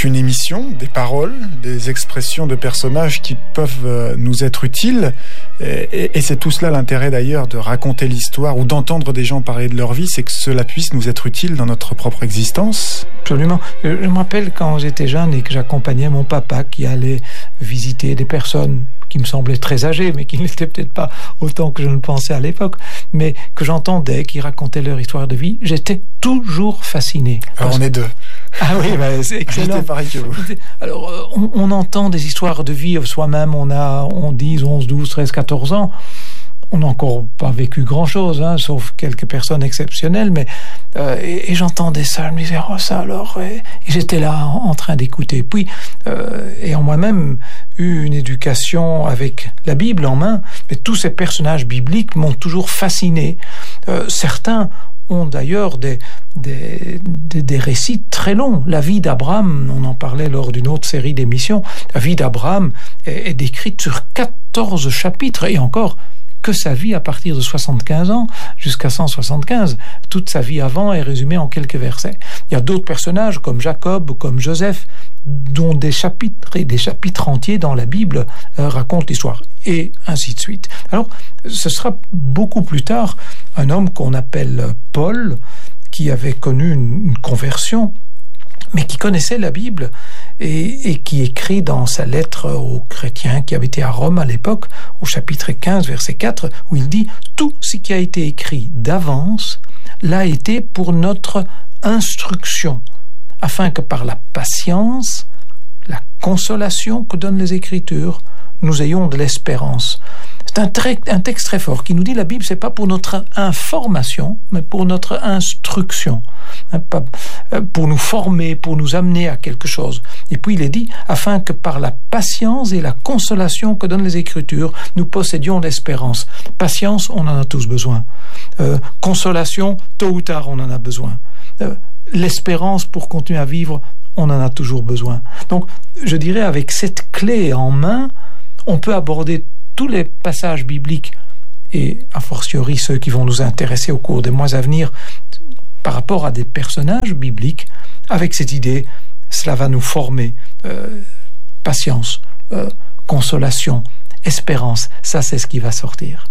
donc une émission, des paroles, des expressions de personnages qui peuvent nous être utiles. Et c'est tout cela l'intérêt d'ailleurs de raconter l'histoire ou d'entendre des gens parler de leur vie, c'est que cela puisse nous être utile dans notre propre existence. Absolument. Je me rappelle quand j'étais jeune et que j'accompagnais mon papa qui allait visiter des personnes qui me semblaient très âgées, mais qui n'étaient peut-être pas autant que je ne pensais à l'époque, mais que j'entendais, qui racontaient leur histoire de vie, j'étais toujours fasciné. Alors on est deux. Ah oui, bah, c'est excellent. J'étais pareil que vous. Alors, on entend des histoires de vie soi-même, on 10, 11, 12, 13, 14 ans. On n'a encore pas vécu grand-chose, sauf quelques personnes exceptionnelles, mais et j'entendais ça, je me disais, oh ça alors, et j'étais là en train d'écouter. Puis, ayant moi-même eu une éducation avec la Bible en main, mais tous ces personnages bibliques m'ont toujours fasciné. Certains ont d'ailleurs des récits très longs. La vie d'Abraham, on en parlait lors d'une autre série d'émissions, la vie d'Abraham est décrite sur 14 chapitres, et encore, que sa vie à partir de 75 ans jusqu'à 175. Toute sa vie avant est résumée en quelques versets. Il y a d'autres personnages comme Jacob, comme Joseph, dont des chapitres et des chapitres entiers dans la Bible racontent l'histoire, et ainsi de suite. Alors, ce sera beaucoup plus tard un homme qu'on appelle Paul, qui avait connu une conversion, mais qui connaissait la Bible et qui écrit dans sa lettre aux chrétiens qui habitaient à Rome à l'époque, au chapitre 15, verset 4, où il dit « Tout ce qui a été écrit d'avance l'a été pour notre instruction, afin que par la patience, la consolation que donnent les Écritures, nous ayons de l'espérance. » C'est un texte très fort qui nous dit la Bible, c'est pas pour notre information, mais pour notre instruction, pour nous former, pour nous amener à quelque chose. Et puis il est dit, afin que par la patience et la consolation que donnent les Écritures, nous possédions l'espérance. Patience, on en a tous besoin. Consolation, tôt ou tard, on en a besoin. L'espérance pour continuer à vivre, on en a toujours besoin. Donc, je dirais, avec cette clé en main, on peut aborder tous les passages bibliques, et a fortiori ceux qui vont nous intéresser au cours des mois à venir, par rapport à des personnages bibliques, avec cette idée, cela va nous former. Patience, consolation, espérance, ça c'est ce qui va sortir.